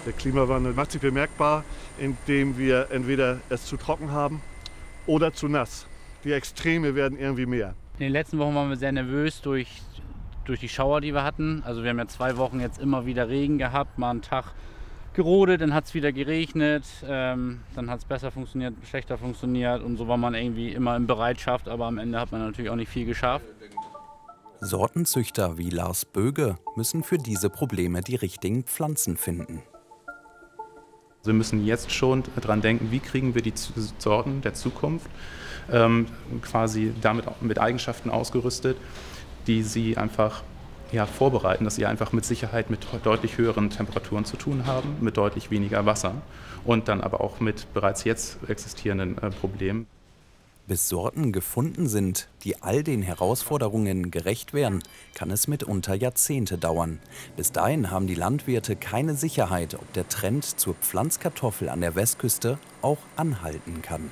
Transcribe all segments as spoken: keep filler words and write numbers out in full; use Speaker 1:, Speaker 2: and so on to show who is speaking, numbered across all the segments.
Speaker 1: Der Klimawandel macht sich bemerkbar, indem wir entweder es zu trocken haben oder zu nass. Die Extreme werden irgendwie mehr.
Speaker 2: In den letzten Wochen waren wir sehr nervös durch, durch die Schauer, die wir hatten. Also wir haben ja zwei Wochen jetzt immer wieder Regen gehabt, mal einen Tag gerodet, dann hat es wieder geregnet, ähm, dann hat es besser funktioniert, schlechter funktioniert und so war man irgendwie immer in Bereitschaft, aber am Ende hat man natürlich auch nicht viel geschafft.
Speaker 3: Sortenzüchter wie Lars Böge müssen für diese Probleme die richtigen Pflanzen finden.
Speaker 4: Wir müssen jetzt schon daran denken, wie kriegen wir die Sorten der Zukunft ähm, quasi damit auch mit Eigenschaften ausgerüstet, die sie einfach ja, vorbereiten, dass sie einfach mit Sicherheit mit deutlich höheren Temperaturen zu tun haben, mit deutlich weniger Wasser und dann aber auch mit bereits jetzt existierenden äh, Problemen.
Speaker 3: Bis Sorten gefunden sind, die all den Herausforderungen gerecht werden, kann es mitunter Jahrzehnte dauern. Bis dahin haben die Landwirte keine Sicherheit, ob der Trend zur Pflanzkartoffel an der Westküste auch anhalten kann.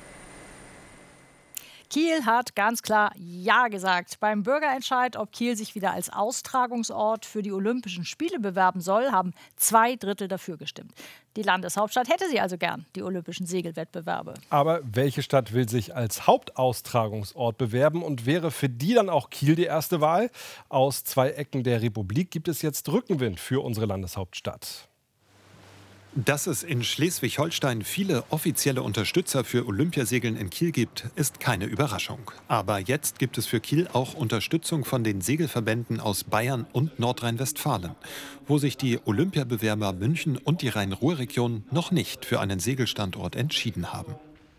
Speaker 5: Kiel hat ganz klar Ja gesagt. Beim Bürgerentscheid, ob Kiel sich wieder als Austragungsort für die Olympischen Spiele bewerben soll, haben zwei Drittel dafür gestimmt. Die Landeshauptstadt hätte sie also gern, die Olympischen Segelwettbewerbe.
Speaker 6: Aber welche Stadt will sich als Hauptaustragungsort bewerben und wäre für die dann auch Kiel die erste Wahl? Aus zwei Ecken der Republik gibt es jetzt Rückenwind für unsere Landeshauptstadt.
Speaker 7: Dass es in Schleswig-Holstein viele offizielle Unterstützer für Olympiasegeln in Kiel gibt, ist keine Überraschung. Aber jetzt gibt es für Kiel auch Unterstützung von den Segelverbänden aus Bayern und Nordrhein-Westfalen, wo sich die Olympiabewerber München und die Rhein-Ruhr-Region noch nicht für einen Segelstandort entschieden haben.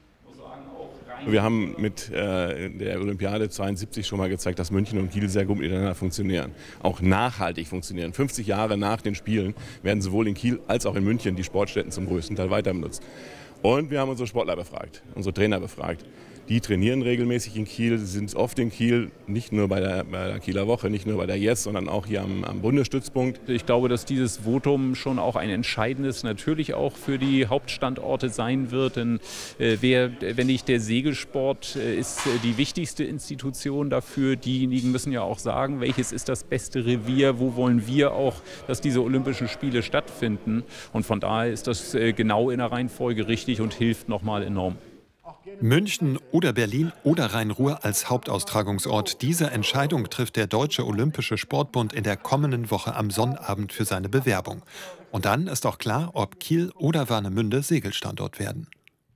Speaker 8: Wir haben mit äh, der Olympiade zweiundsiebzig schon mal gezeigt, dass München und Kiel sehr gut miteinander funktionieren. Auch nachhaltig funktionieren. fünfzig Jahre nach den Spielen werden sowohl in Kiel als auch in München die Sportstätten zum größten Teil weiter benutzt. Und wir haben unsere Sportler befragt, unsere Trainer befragt. Die trainieren regelmäßig in Kiel, sie sind oft in Kiel, nicht nur bei der, bei der Kieler Woche, nicht nur bei der Yes, sondern auch hier am, am Bundesstützpunkt.
Speaker 9: Ich glaube, dass dieses Votum schon auch ein entscheidendes natürlich auch für die Hauptstandorte sein wird. Denn äh, wer, wenn nicht der Segelsport äh, ist äh, die wichtigste Institution dafür. Diejenigen müssen ja auch sagen, welches ist das beste Revier, wo wollen wir auch, dass diese Olympischen Spiele stattfinden. Und von daher ist das äh, genau in der Reihenfolge richtig und hilft nochmal enorm.
Speaker 7: München oder Berlin oder Rhein-Ruhr als Hauptaustragungsort. Diese Entscheidung trifft der Deutsche Olympische Sportbund in der kommenden Woche am Sonnabend für seine Bewerbung. Und dann ist auch klar, ob Kiel oder Warnemünde Segelstandort werden.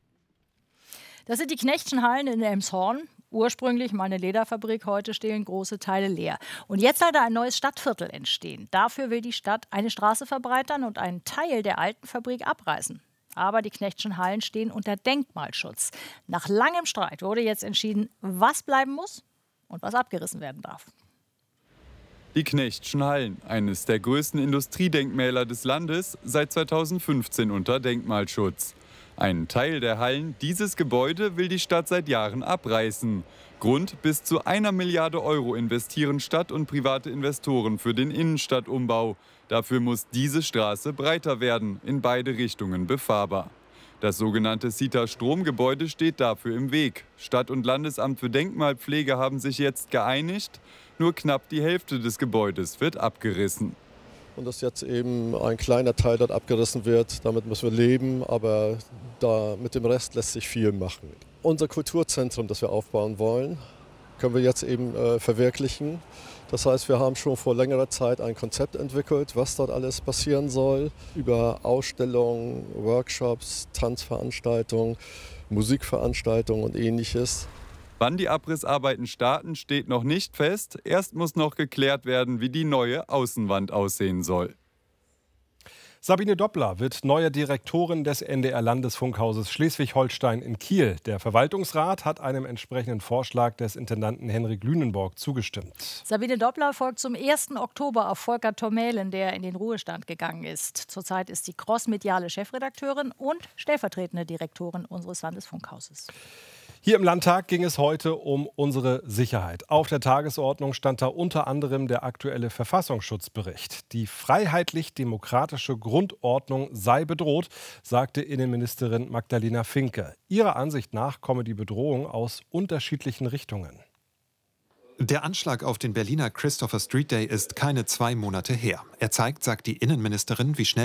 Speaker 5: Das sind die Knechtschen Hallen in Elmshorn. Ursprünglich mal eine Lederfabrik, heute stehen große Teile leer. Und jetzt soll da ein neues Stadtviertel entstehen. Dafür will die Stadt eine Straße verbreitern und einen Teil der alten Fabrik abreißen. Aber die Knechtschen Hallen stehen unter Denkmalschutz. Nach langem Streit wurde jetzt entschieden, was bleiben muss und was abgerissen werden darf.
Speaker 10: Die Knechtschen Hallen, eines der größten Industriedenkmäler des Landes, seit zweitausendfünfzehn unter Denkmalschutz. Einen Teil der Hallen, dieses Gebäude, will die Stadt seit Jahren abreißen. Grund: bis zu einer Milliarde Euro investieren Stadt und private Investoren für den Innenstadtumbau. Dafür muss diese Straße breiter werden, in beide Richtungen befahrbar. Das sogenannte Sita-Strom-Gebäude steht dafür im Weg. Stadt- und Landesamt für Denkmalpflege haben sich jetzt geeinigt. Nur knapp die Hälfte des Gebäudes wird abgerissen.
Speaker 11: Und dass jetzt eben ein kleiner Teil dort abgerissen wird, damit müssen wir leben, aber da, mit dem Rest lässt sich viel machen. Unser Kulturzentrum, das wir aufbauen wollen, können wir jetzt eben äh, verwirklichen. Das heißt, wir haben schon vor längerer Zeit ein Konzept entwickelt, was dort alles passieren soll. Über Ausstellungen, Workshops, Tanzveranstaltungen, Musikveranstaltungen und Ähnliches.
Speaker 10: Wann die Abrissarbeiten starten, steht noch nicht fest. Erst muss noch geklärt werden, wie die neue Außenwand aussehen soll.
Speaker 6: Sabine Doppler wird neue Direktorin des N D R-Landesfunkhauses Schleswig-Holstein in Kiel. Der Verwaltungsrat hat einem entsprechenden Vorschlag des Intendanten Henrik Lünenborg zugestimmt.
Speaker 5: Sabine Doppler folgt zum ersten Oktober auf Volker Tormälen, der in den Ruhestand gegangen ist. Zurzeit ist sie crossmediale Chefredakteurin und stellvertretende Direktorin unseres Landesfunkhauses.
Speaker 6: Hier im Landtag ging es heute um unsere Sicherheit. Auf der Tagesordnung stand da unter anderem der aktuelle Verfassungsschutzbericht. Die freiheitlich-demokratische Grundordnung sei bedroht, sagte Innenministerin Magdalena Finke. Ihrer Ansicht nach komme die Bedrohung aus unterschiedlichen Richtungen.
Speaker 7: Der Anschlag auf den Berliner Christopher Street Day ist keine zwei Monate her. Er zeigt, sagt die Innenministerin, wie schnell